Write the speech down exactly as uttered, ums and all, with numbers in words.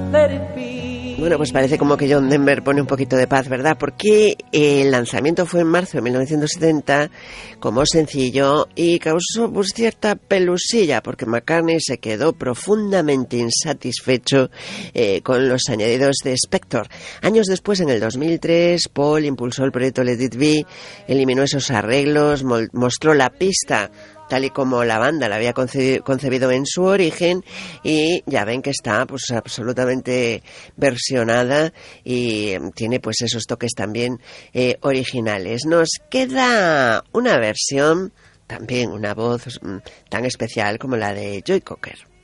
let it be. Bueno, pues parece como que John Denver pone un poquito de paz, ¿verdad? Porque el lanzamiento fue en marzo de mil novecientos setenta como sencillo y causó pues cierta pelusilla porque McCartney se quedó profundamente insatisfecho eh, con los añadidos de Spector. Años después, en el dos mil tres, Paul impulsó el proyecto Let It Be, eliminó esos arreglos, mostró la pista tal y como la banda la había concebido, concebido en su origen, y ya ven que está pues absolutamente versionada y tiene pues esos toques también eh, originales. Nos queda una versión, también una voz mm, tan especial como la de Joe Cocker.